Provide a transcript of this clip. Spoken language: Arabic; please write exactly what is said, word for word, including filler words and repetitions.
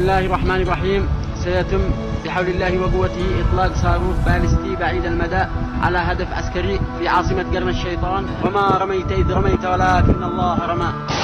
الله الرحمن الرحيم. سيتم بحول الله وقوته إطلاق صاروخ باليستي بعيد المدى على هدف عسكري في عاصمة قرن الشيطان. وما رميت إذ رميت ولكن الله رمى.